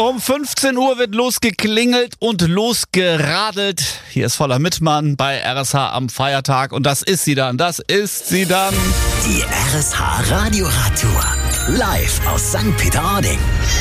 Um 15 Uhr wird losgeklingelt und losgeradelt. Hier ist Voller Mittmann bei RSH am Feiertag. Und das ist sie dann. Die RSH Radioradtour. Live aus St. Peter-Ording.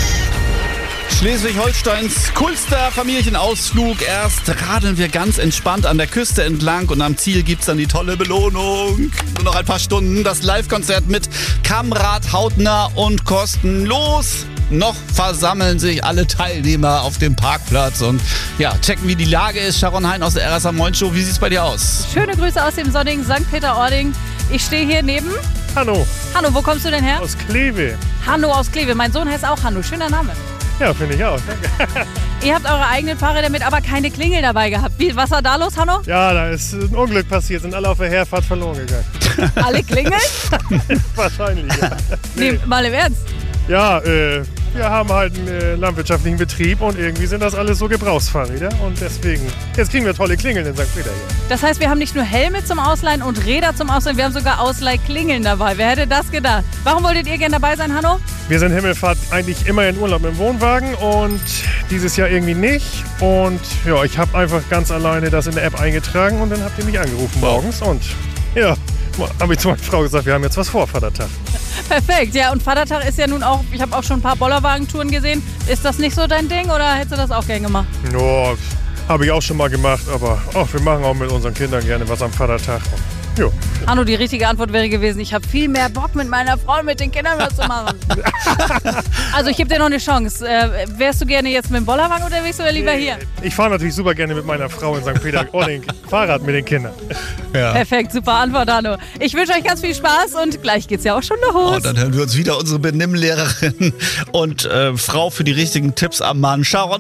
Schleswig-Holsteins coolster Familienausflug. Erst radeln wir ganz entspannt an der Küste entlang und am Ziel gibt's dann die tolle Belohnung. Nur noch ein paar Stunden das Live-Konzert mit Kamrat, hautnah und kostenlos. Noch versammeln sich alle Teilnehmer auf dem Parkplatz und ja, checken, wie die Lage ist. Sharon Hein aus der RSH Moin Show, wie sieht's bei dir aus? Schöne Grüße aus dem sonnigen St. Peter-Ording. Ich stehe hier neben... Hanno. Hanno, wo kommst du denn her? Aus Kleve. Hanno aus Kleve. Mein Sohn heißt auch Hanno. Schöner Name. Ja, finde ich auch. Danke. Ihr habt eure eigenen Fahrräder mit, aber keine Klingel dabei gehabt. Was war da los, Hanno? Ja, da ist ein Unglück passiert. Sind alle auf der Herfahrt verloren gegangen. Alle klingeln? Wahrscheinlich, ja. Nee, mal im Ernst. Ja, wir haben halt einen landwirtschaftlichen Betrieb und irgendwie sind das alles so Gebrauchsfahrräder. Und deswegen, jetzt kriegen wir tolle Klingeln in St. Peter hier. Das heißt, wir haben nicht nur Helme zum Ausleihen und Räder zum Ausleihen, wir haben sogar Ausleihklingeln dabei. Wer hätte das gedacht? Warum wolltet ihr gerne dabei sein, Hanno? Wir sind Himmelfahrt eigentlich immer in Urlaub mit dem Wohnwagen und dieses Jahr irgendwie nicht. Und ja, ich habe einfach ganz alleine das in der App eingetragen und dann habt ihr mich angerufen morgens. Und ja, habe ich zu meiner Frau gesagt, wir haben jetzt was vor, Vatertag. Perfekt, ja, und Vatertag ist ja nun auch, ich habe auch schon ein paar Bollerwagentouren gesehen. Ist das nicht so dein Ding oder hättest du das auch gern gemacht? Ja, habe ich auch schon mal gemacht, aber wir machen auch mit unseren Kindern gerne was am Vatertag. Jo. Hanno, die richtige Antwort wäre gewesen, ich habe viel mehr Bock mit meiner Frau und mit den Kindern was zu machen. Also ich gebe dir noch eine Chance. Wärst du gerne jetzt mit dem Bollerwagen unterwegs oder lieber hier? Ich fahre natürlich super gerne mit meiner Frau in St. Peter-Ording Fahrrad mit den Kindern. Ja. Perfekt, super Antwort, Hanno. Ich wünsche euch ganz viel Spaß und gleich geht's ja auch schon los. Und dann hören wir uns wieder unsere Benimmlehrerin und Frau für die richtigen Tipps am Mann, Sharon